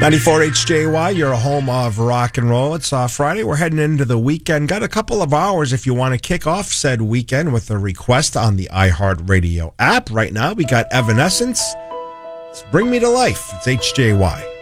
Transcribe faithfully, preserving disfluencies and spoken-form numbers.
ninety-four H J Y, your home of rock and roll. It's uh, Friday. We're heading into the weekend. Got a couple of hours if you want to kick off said weekend with a request on the iHeartRadio app. Right now, we got Evanescence. It's Bring Me to Life. It's H J Y.